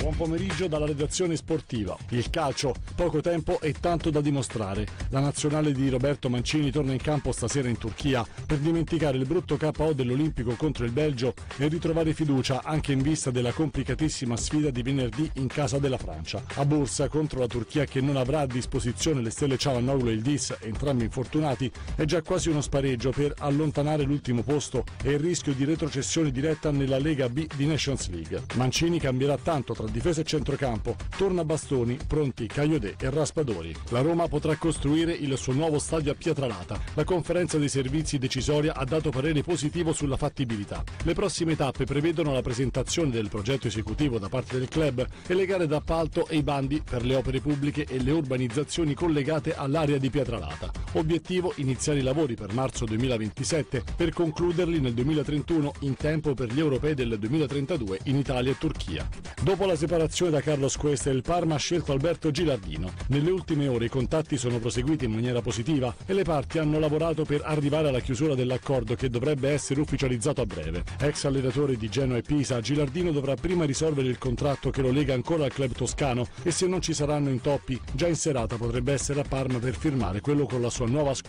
Buon pomeriggio dalla redazione sportiva. Il calcio, poco tempo e tanto da dimostrare. La nazionale di Roberto Mancini torna in campo stasera in Turchia per dimenticare il brutto KO dell'Olimpico contro il Belgio e ritrovare fiducia anche in vista della complicatissima sfida di venerdì in casa della Francia. A Bursa contro la Turchia, che non avrà a disposizione le stelle Çalhanoğlu e il Dis, entrambi infortunati, è già quasi uno spareggio per allontanare l'ultimo posto e il rischio di retrocessione diretta nella Lega B di Nations League. Mancini cambierà tanto tra difesa e centrocampo, torna Bastoni, pronti Kayode e Raspadori. La Roma potrà costruire il suo nuovo stadio a Pietralata. La conferenza dei servizi decisoria ha dato parere positivo sulla fattibilità. Le prossime tappe prevedono la presentazione del progetto esecutivo da parte del club e le gare d'appalto e i bandi per le opere pubbliche e le urbanizzazioni collegate all'area di Pietralata. Obiettivo: iniziare i lavori per marzo 2027 per concluderli nel 2031 in tempo per gli europei del 2032 in Italia e Turchia. Dopo la separazione da Carlos Cuesta, il Parma ha scelto Alberto Gilardino. Nelle ultime ore i contatti sono proseguiti in maniera positiva e le parti hanno lavorato per arrivare alla chiusura dell'accordo, che dovrebbe essere ufficializzato a breve. Ex allenatore di Genoa e Pisa, Gilardino dovrà prima risolvere il contratto che lo lega ancora al club toscano e, se non ci saranno intoppi, già in serata potrebbe essere a Parma per firmare quello con la sua nuova squadra.